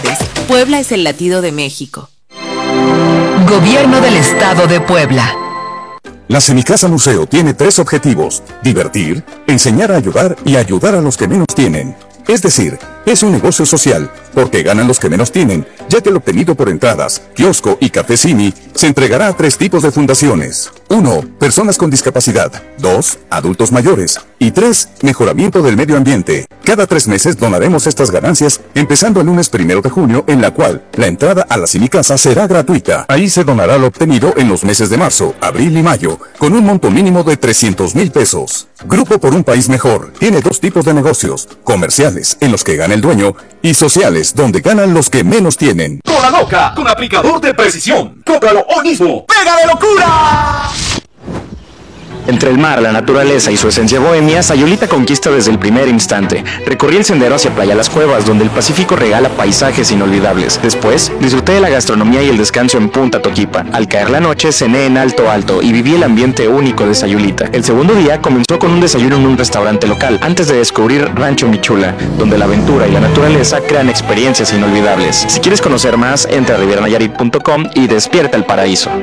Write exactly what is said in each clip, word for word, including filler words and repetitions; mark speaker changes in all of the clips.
Speaker 1: Puebla es el latido de México.
Speaker 2: Gobierno del Estado de Puebla.
Speaker 3: La Semicasa Museo tiene tres objetivos: divertir, enseñar a ayudar y ayudar a los que menos tienen. Es decir, es un negocio social, porque ganan los que menos tienen, ya que lo obtenido por entradas, kiosco y cafecini se entregará a tres tipos de fundaciones. uno. Personas con discapacidad. dos. Adultos mayores. Y tres. Mejoramiento del medio ambiente. Cada tres meses donaremos estas ganancias, empezando el lunes primero de junio, en la cual la entrada a la Semicasa será gratuita. Ahí se donará lo obtenido en los meses de marzo, abril y mayo, con un monto mínimo de trescientos mil pesos. Grupo por un País Mejor tiene dos tipos de negocios: comerciales, en los que gana el dueño, y sociales, donde ganan los que menos tienen.
Speaker 4: Con la Doca, con aplicador de precisión. Cómpralo hoy mismo. ¡Pega de locura!
Speaker 5: Entre el mar, la naturaleza y su esencia bohemia, Sayulita conquista desde el primer instante. Recorrí el sendero hacia Playa Las Cuevas, donde el Pacífico regala paisajes inolvidables. Después, disfruté de la gastronomía y el descanso en Punta Toquipa. Al caer la noche, cené en Alto Alto y viví el ambiente único de Sayulita. El segundo día comenzó con un desayuno en un restaurante local, antes de descubrir Rancho Michula, donde la aventura y la naturaleza crean experiencias inolvidables. Si quieres conocer más, entra a riviera nayarit punto com y despierta el paraíso.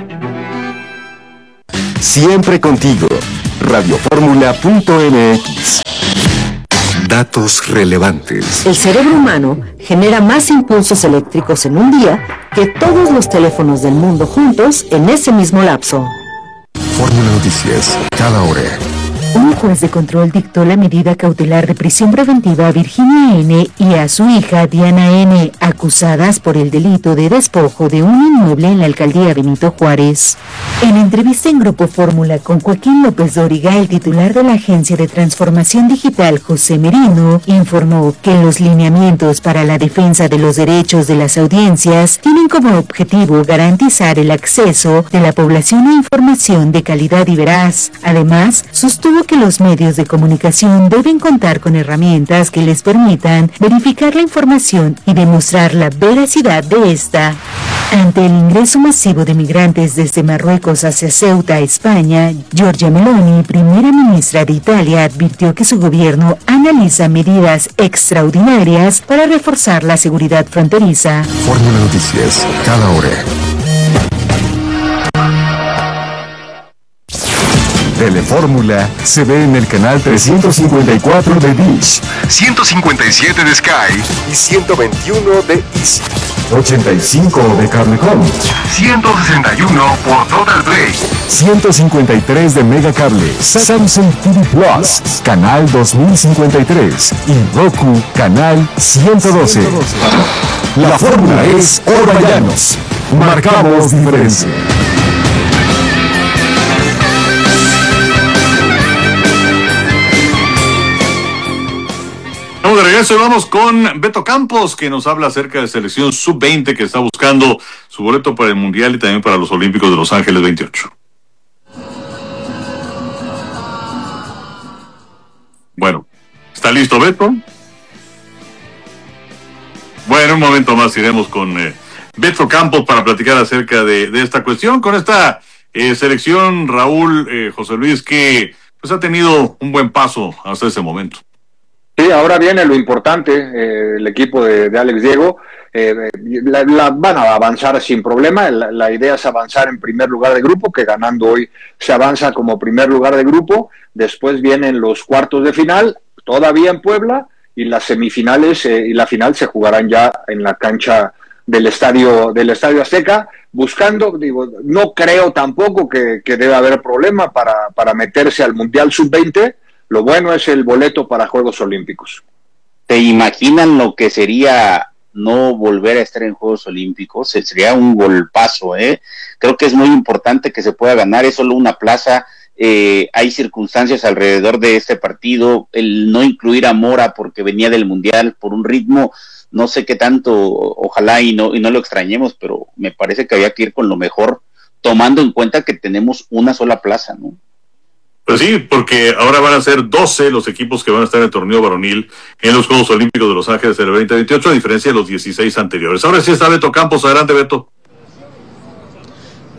Speaker 6: Siempre contigo. radio fórmula punto m x. Datos relevantes.
Speaker 7: El cerebro humano genera más impulsos eléctricos en un día que todos los teléfonos del mundo juntos en ese mismo lapso.
Speaker 6: Fórmula Noticias, cada hora.
Speaker 7: Un juez de control dictó la medida cautelar de prisión preventiva a Virginia N. y a su hija Diana N., acusadas por el delito de despojo de un inmueble en la alcaldía Benito Juárez. En entrevista en Grupo Fórmula con Joaquín López Dóriga, el titular de la Agencia de Transformación Digital, José Merino, informó que los lineamientos para la defensa de los derechos de las audiencias tienen como objetivo garantizar el acceso de la población a información de calidad y veraz. Además, sostuvo que los medios de comunicación deben contar con herramientas que les permitan verificar la información y demostrar la veracidad de esta. Ante el ingreso masivo de migrantes desde Marruecos hacia Ceuta, España, Giorgia Meloni, primera ministra de Italia, advirtió que su gobierno analiza medidas extraordinarias para reforzar la seguridad fronteriza.
Speaker 6: Fórmula Noticias, cada hora. Telefórmula se ve en el canal trescientos cincuenta y cuatro de Dish, ciento cincuenta y siete de Sky y ciento veintiuno de Easy, ochenta y cinco de Cablecom, ciento sesenta y uno por Total Play, ciento cincuenta y tres de Megacable, Samsung T V Plus, canal dos mil cincuenta y tres y Roku, canal ciento doce. La fórmula es Orballanos. Marcamos diferencia.
Speaker 8: De regreso y vamos con Beto Campos, que nos habla acerca de selección sub veinte que está buscando su boleto para el Mundial y también para los Olímpicos de Los Ángeles veintiocho. Bueno, ¿está listo Beto? Bueno, un momento más iremos con eh, Beto Campos para platicar acerca de, de esta cuestión, con esta eh, selección, Raúl, eh, José Luis, que pues ha tenido un buen paso hasta ese momento.
Speaker 9: Sí, ahora viene lo importante, eh, el equipo de, de Alex Diego, eh, la, la van a avanzar sin problema, la, la idea es avanzar en primer lugar de grupo, que ganando hoy se avanza como primer lugar de grupo, después vienen los cuartos de final, todavía en Puebla, y las semifinales eh, y la final se jugarán ya en la cancha del estadio del estadio Azteca, buscando, digo, no creo tampoco que, que debe haber problema para, para meterse al Mundial sub veinte. Lo bueno es el boleto para Juegos Olímpicos.
Speaker 10: ¿Te imaginan lo que sería no volver a estar en Juegos Olímpicos? Sería un golpazo, ¿eh? Creo que es muy importante que se pueda ganar, es solo una plaza, eh, hay circunstancias alrededor de este partido, el no incluir a Mora porque venía del Mundial por un ritmo, no sé qué tanto, ojalá y no, y no lo extrañemos, pero me parece que había que ir con lo mejor, tomando en cuenta que tenemos una sola plaza, ¿no?
Speaker 8: Pues sí, porque ahora van a ser doce los equipos que van a estar en el torneo varonil en los Juegos Olímpicos de Los Ángeles del veinte veintiocho, a diferencia de los dieciséis anteriores. Ahora sí está Beto Campos. Adelante, Beto.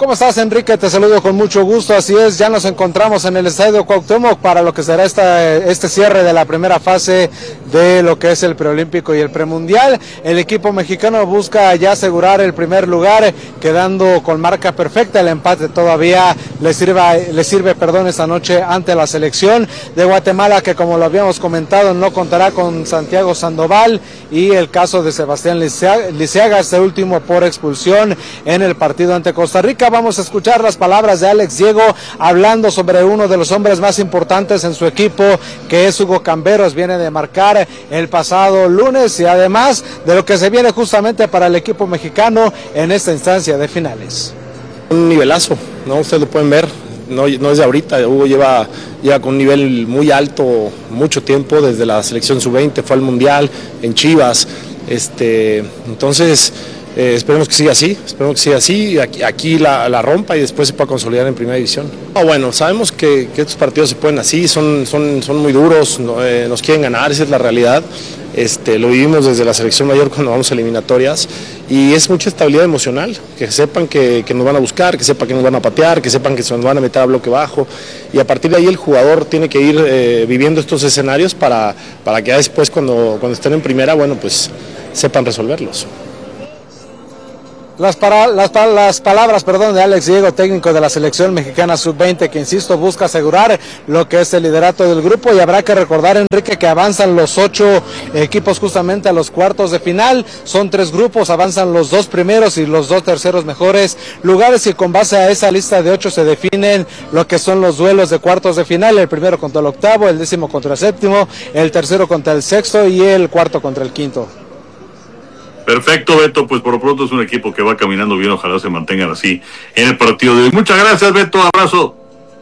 Speaker 11: ¿Cómo estás, Enrique? Te saludo con mucho gusto. Así es, ya nos encontramos en el Estadio Cuauhtémoc para lo que será esta, este cierre de la primera fase de lo que es el preolímpico y el premundial. El equipo mexicano busca ya asegurar el primer lugar, quedando con marca perfecta. El empate todavía le sirve, le sirve perdón, esta noche ante la selección de Guatemala, que como lo habíamos comentado no contará con Santiago Sandoval, y el caso de Sebastián Lisiaga, este último por expulsión en el partido ante Costa Rica. Vamos a escuchar las palabras de Alex Diego hablando sobre uno de los hombres más importantes en su equipo, que es Hugo Camberos. Viene de marcar el pasado lunes, y además de lo que se viene justamente para el equipo mexicano en esta instancia de finales.
Speaker 12: Un nivelazo, ¿no? Ustedes lo pueden ver, no, no es de ahorita. Hugo lleva, lleva con un nivel muy alto mucho tiempo, desde la selección sub veinte, fue al Mundial en Chivas, este, entonces Eh, esperemos que siga así, esperemos que siga así, aquí, aquí la, la rompa y después se pueda consolidar en primera división. Oh, bueno, sabemos que, que estos partidos se pueden así, son, son, son muy duros, no, eh, nos quieren ganar, esa es la realidad. Este, lo vivimos desde la selección mayor cuando vamos a eliminatorias, y es mucha estabilidad emocional, que sepan que, que nos van a buscar, que sepan que nos van a patear, que sepan que se nos van a meter a bloque bajo, y a partir de ahí el jugador tiene que ir eh, viviendo estos escenarios para, para que después cuando, cuando estén en primera, bueno, pues sepan resolverlos.
Speaker 11: Las, para, las, las palabras perdón, de Alex Diego, técnico de la selección mexicana sub veinte, que insisto busca asegurar lo que es el liderato del grupo. Y habrá que recordar, Enrique, que avanzan los ocho equipos justamente a los cuartos de final. Son tres grupos, avanzan los dos primeros y los dos terceros mejores lugares, y con base a esa lista de ocho se definen lo que son los duelos de cuartos de final: el primero contra el octavo, el décimo contra el séptimo, el tercero contra el sexto y el cuarto contra el quinto.
Speaker 8: Perfecto, Beto, pues por lo pronto es un equipo que va caminando bien, ojalá se mantengan así en el partido de hoy. Muchas gracias, Beto, abrazo.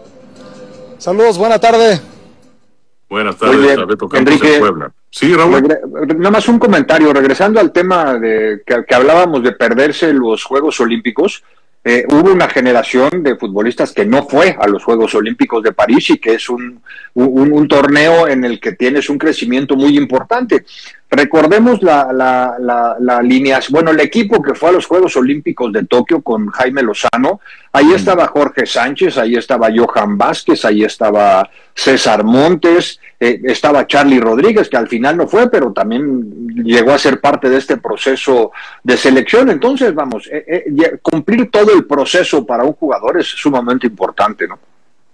Speaker 11: Saludos, buena tarde.
Speaker 8: Buenas tardes,
Speaker 9: Oye,
Speaker 8: a Beto Campos
Speaker 9: Enrique,
Speaker 8: de Puebla. Sí, Raúl.
Speaker 9: Regre- nada más un comentario, regresando al tema de que, que hablábamos de perderse los Juegos Olímpicos. Eh, hubo una generación de futbolistas que no fue a los Juegos Olímpicos de París, y que es un, un, un torneo en el que tienes un crecimiento muy importante. Recordemos la, la, la, la línea, bueno, el equipo que fue a los Juegos Olímpicos de Tokio con Jaime Lozano. Ahí estaba Jorge Sánchez, ahí estaba Johan Vázquez, ahí estaba César Montes, eh, estaba Charly Rodríguez, que al final no fue, pero también llegó a ser parte de este proceso de selección. Entonces, vamos, eh, eh, cumplir todo el proceso para un jugador es sumamente importante, ¿no?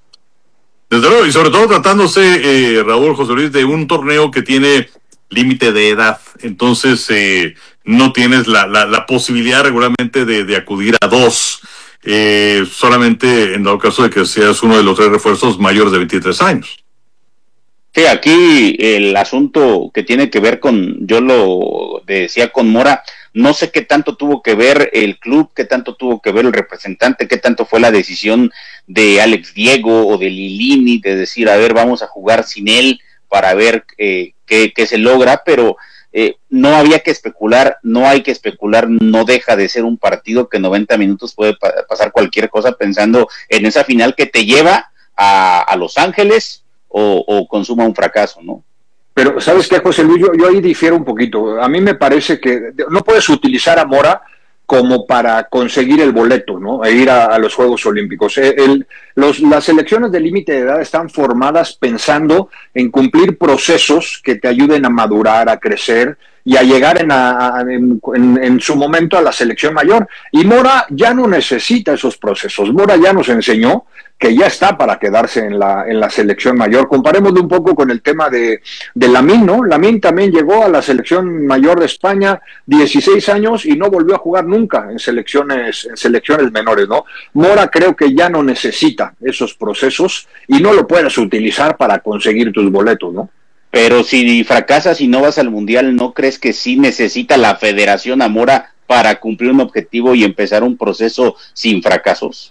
Speaker 8: Desde luego, y sobre todo tratándose, eh, Raúl, José Luis, de un torneo que tiene límite de edad, entonces eh, no tienes la, la, la posibilidad regularmente de, de acudir a dos, eh, solamente en dado caso de que seas uno de los tres refuerzos mayores de veintitrés años.
Speaker 10: Sí, aquí el asunto que tiene que ver con, yo lo decía con Mora, no sé qué tanto tuvo que ver el club, qué tanto tuvo que ver el representante, qué tanto fue la decisión de Alex Diego o de Lilini de decir, a ver, vamos a jugar sin él para ver eh, qué, qué se logra, pero eh, no había que especular, no hay que especular, no deja de ser un partido que noventa minutos puede pa- pasar cualquier cosa, pensando en esa final que te lleva a, a Los Ángeles o, o consuma un fracaso, ¿no?
Speaker 9: Pero, ¿sabes qué, José Luis? Yo, yo ahí difiero un poquito. A mí me parece que no puedes utilizar a Mora como para conseguir el boleto, ¿no? E ir a, a los Juegos Olímpicos. El, el, los, las selecciones de límite de edad están formadas pensando en cumplir procesos que te ayuden a madurar, a crecer y a llegar en, a, en, en, en su momento a la selección mayor. Y Mora ya no necesita esos procesos. Mora ya nos enseñó que ya está para quedarse en la, en la selección mayor. Comparémoslo un poco con el tema de, de Lamine, ¿no? Lamine también llegó a la selección mayor de España, dieciséis años, y no volvió a jugar nunca en selecciones, en selecciones menores, ¿no? Mora creo que ya no necesita esos procesos y no lo puedes utilizar para conseguir tus boletos, ¿no?
Speaker 10: Pero si fracasas y no vas al Mundial, ¿no crees que sí necesita la Federación a Mora para cumplir un objetivo y empezar un proceso sin fracasos?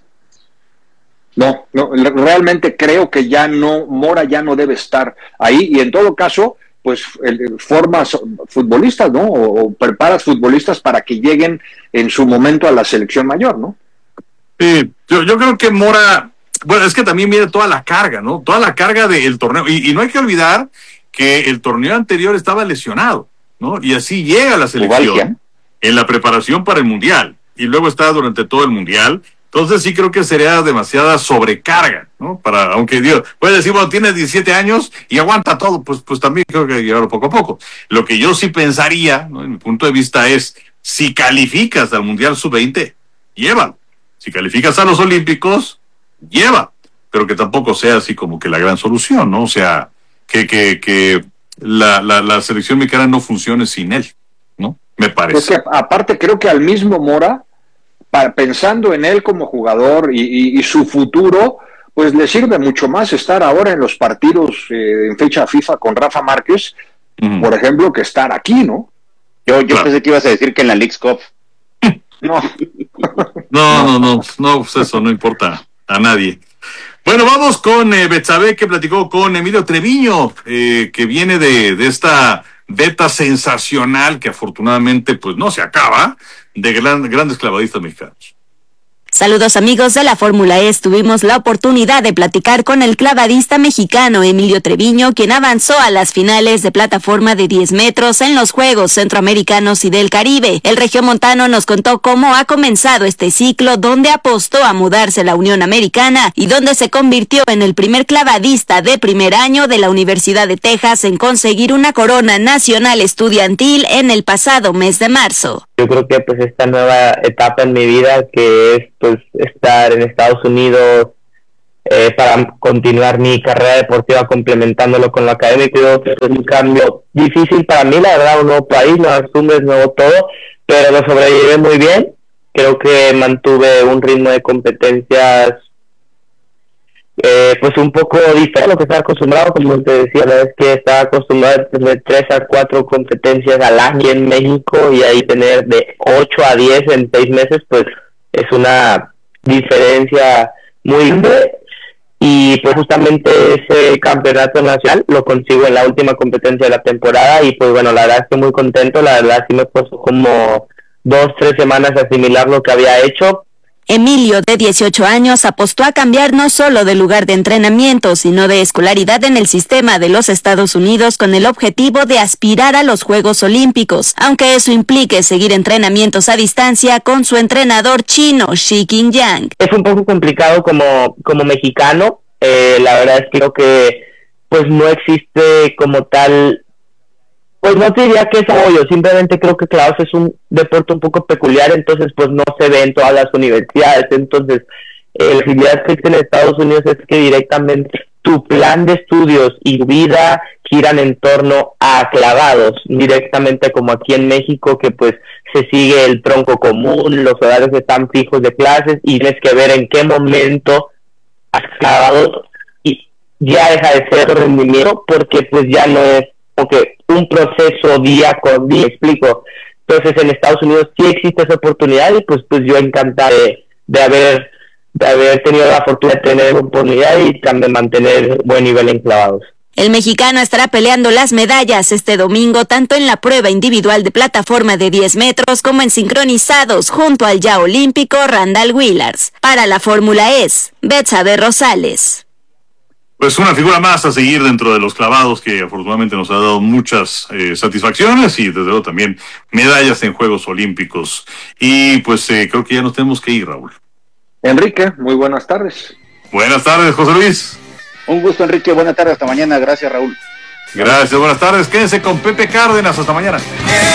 Speaker 9: No, no, realmente creo que ya no, Mora ya no debe estar ahí, y en todo caso, pues el, formas futbolistas, ¿no? O, o preparas futbolistas para que lleguen en su momento a la selección mayor, ¿no?
Speaker 8: Sí, yo, yo creo que Mora, bueno, es que también viene toda la carga, ¿no? Toda la carga del torneo, y, y no hay que olvidar que el torneo anterior estaba lesionado, ¿no? Y así llega a la selección en la preparación para el Mundial, y luego está durante todo el Mundial, Entonces sí creo que sería demasiada sobrecarga, ¿no? Para, aunque Dios, puede decir, bueno, tiene diecisiete años y aguanta todo, pues, pues también creo que llevarlo poco a poco. Lo que yo sí pensaría, ¿no? En mi punto de vista es, si calificas al Mundial sub veinte, lleva. Si calificas a los Olímpicos, lleva. Pero que tampoco sea así como que la gran solución, ¿no? O sea, que, que, que la, la, la selección mexicana no funcione sin él, ¿no? Me parece.
Speaker 9: Es que aparte creo que al mismo Mora, para, pensando en él como jugador y, y, y su futuro, pues le sirve mucho más estar ahora en los partidos eh, en fecha FIFA con Rafa Márquez, uh-huh. por ejemplo, que estar aquí, ¿no?
Speaker 10: Yo, yo claro. pensé que ibas a decir que en la Leagues Cup.
Speaker 9: No.
Speaker 8: no, no, no, no, pues eso no importa a nadie. Bueno, vamos con eh, Betsabe, que platicó con Emilio Treviño, eh, que viene de, de esta beta sensacional que afortunadamente pues no se acaba, de gran, grandes clavadistas mexicanos.
Speaker 13: Saludos amigos de la Fórmula E, tuvimos la oportunidad de platicar con el clavadista mexicano Emilio Treviño, quien avanzó a las finales de plataforma de diez metros en los Juegos Centroamericanos y del Caribe. El regiomontano nos contó cómo ha comenzado este ciclo, donde apostó a mudarse a la Unión Americana y donde se convirtió en el primer clavadista de primer año de la Universidad de Texas en conseguir una corona nacional estudiantil en el pasado mes de marzo.
Speaker 14: Yo creo que pues esta nueva etapa en mi vida, que es pues estar en Estados Unidos eh, para continuar mi carrera deportiva complementándolo con lo académico, creo que es un cambio difícil para mí, la verdad, un nuevo país, nuevas costumbres, nuevo todo, pero lo sobrellevé muy bien. Creo que mantuve un ritmo de competencias Eh, pues un poco diferente a lo que estaba acostumbrado, como te decía, la vez que estaba acostumbrado a tener tres a cuatro competencias al año en México y ahí tener de ocho a diez en seis meses, pues es una diferencia muy grande. Y pues justamente ese campeonato nacional lo consigo en la última competencia de la temporada y pues bueno, la verdad estoy muy contento, la verdad sí me puso como dos, tres semanas a asimilar lo que había hecho.
Speaker 13: Emilio, de dieciocho años, apostó a cambiar no solo de lugar de entrenamiento, sino de escolaridad en el sistema de los Estados Unidos con el objetivo de aspirar a los Juegos Olímpicos, aunque eso implique seguir entrenamientos a distancia con su entrenador chino, Shi Qingyang.
Speaker 14: Es un poco complicado como, como mexicano, eh, la verdad es que creo que pues no existe como tal. Pues no te diría que es apoyo, simplemente creo que clavados es un deporte un poco peculiar, entonces pues no se ve en todas las universidades, entonces eh, la actividad que existe en Estados Unidos es que directamente tu plan de estudios y vida giran en torno a clavados, directamente como aquí en México, que pues se sigue el tronco común, los horarios están fijos de clases y tienes que ver en qué momento has clavado y ya deja de ser rendimiento porque pues ya no es porque un proceso día con día, explico. Entonces en Estados Unidos sí existe esa oportunidad y pues pues yo encantado de, de haber de haber tenido la fortuna de tener la oportunidad y también mantener buen nivel en clavados.
Speaker 13: El mexicano estará peleando las medallas este domingo tanto en la prueba individual de plataforma de diez metros como en sincronizados junto al ya olímpico Randall Willars. Para la Fórmula E, Betsabe Rosales.
Speaker 8: Pues una figura más a seguir dentro de los clavados que afortunadamente nos ha dado muchas eh, satisfacciones y desde luego también medallas en Juegos Olímpicos. Y pues eh, creo que ya nos tenemos que ir, Raúl.
Speaker 9: Enrique, muy buenas tardes.
Speaker 8: Buenas tardes, José Luis.
Speaker 10: Un gusto, Enrique. Buenas tardes, hasta mañana. Gracias, Raúl.
Speaker 8: Gracias, buenas tardes. Quédense con Pepe Cárdenas. Hasta mañana.